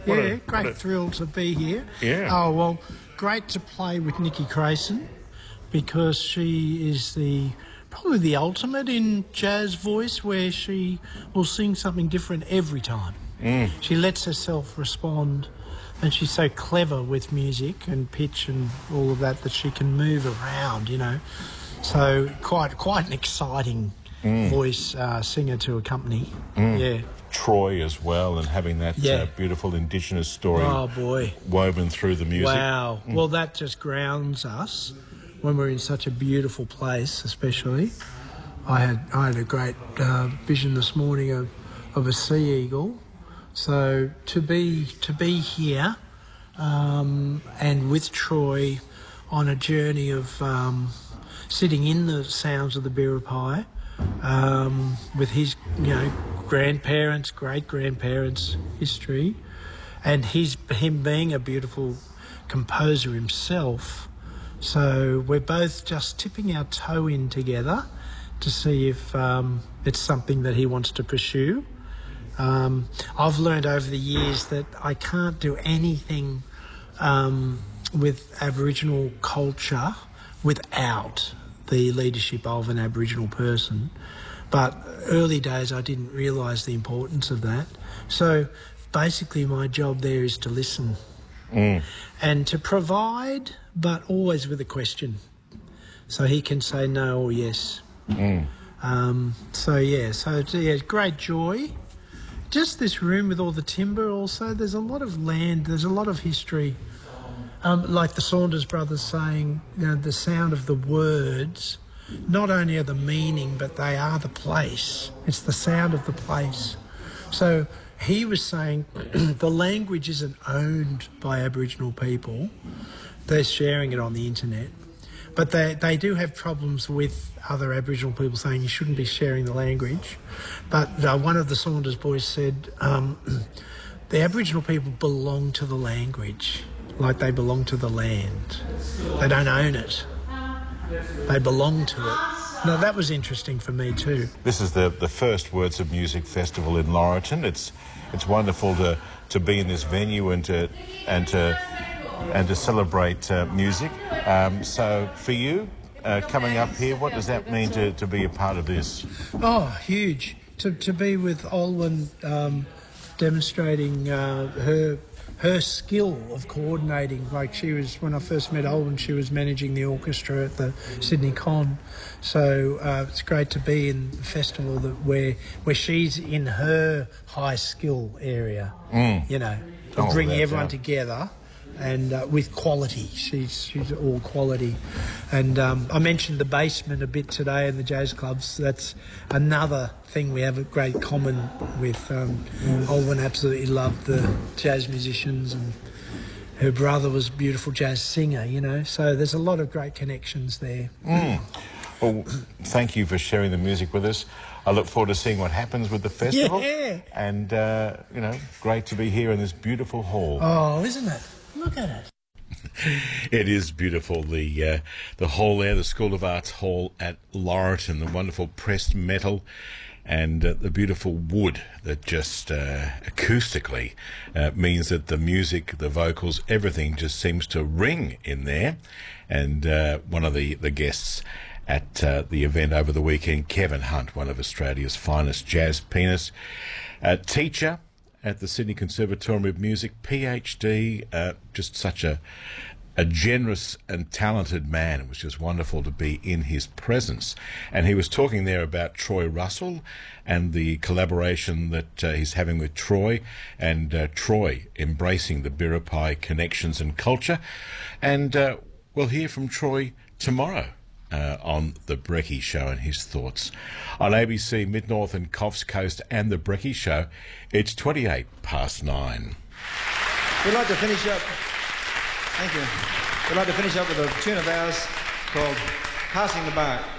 Great thrill to be here. Yeah. Oh, well, great to play with Nikki Crayson because she is probably the ultimate in jazz voice, where she will sing something different every time. She lets herself respond, and she's so clever with music and pitch and all of that she can move around, you know. So quite an exciting voice singer to accompany. Yeah. Troy as well, and having that beautiful Indigenous story woven through the music. Wow. Well, that just grounds us when we're in such a beautiful place, especially. I had a great vision this morning of a sea eagle. So to be here and with Troy on a journey of sitting in the sounds of the Biripi with his, grandparents, great-grandparents' history, and him being a beautiful composer himself. So we're both just tipping our toe in together to see if it's something that he wants to pursue. I've learned over the years that I can't do anything with Aboriginal culture without the leadership of an Aboriginal person. But early days I didn't realise the importance of that. So basically my job there is to listen and to provide, but always with a question. So he can say no or yes. So it's great joy. Just this room with all the timber also, there's a lot of land, there's a lot of history. Like the Saunders brothers saying, the sound of the words not only are the meaning, but they are the place. It's the sound of the place. So he was saying the language isn't owned by Aboriginal people. They're sharing it on the internet. But they do have problems with other Aboriginal people saying you shouldn't be sharing the language. But one of the Saunders boys said the Aboriginal people belong to the language like they belong to the land. They don't own it. They belong to it. Now, that was interesting for me too. This is the first Words of Music Festival in Laurelton. It's wonderful to be in this venue and to celebrate music. So for you, coming up here, what does that mean to be a part of this? Oh, huge. To be with Olwen demonstrating her skill of coordinating. Like when I first met Olwen, she was managing the orchestra at the Sydney Con. So it's great to be in the festival where she's in her high skill area, bringing everyone together. And with quality, she's all quality. And I mentioned the basement a bit today in the jazz clubs. That's another thing we have a great common with. Olwen absolutely loved the jazz musicians, and her brother was a beautiful jazz singer, So there's a lot of great connections there. Well, thank you for sharing the music with us. I look forward to seeing what happens with the festival. Yeah. And, great to be here in this beautiful hall. Oh, isn't it? Look at it. It is beautiful. The hall there, the School of Arts Hall at Laurelton, the wonderful pressed metal and the beautiful wood that just acoustically means that the music, the vocals, everything just seems to ring in there. And one of the guests at the event over the weekend, Kevin Hunt, one of Australia's finest jazz pianists, teacher at the Sydney Conservatorium of Music, PhD, just such a generous and talented man. It was just wonderful to be in his presence. And he was talking there about Troy Russell and the collaboration that he's having with Troy, and Troy embracing the Biripi connections and culture. And we'll hear from Troy tomorrow on The Brecky Show and his thoughts. On ABC Mid-North and Coffs Coast and The Brecky Show, it's 9:28. We'd like to finish up... Thank you. We'd like to finish up with a tune of ours called Passing the Bar.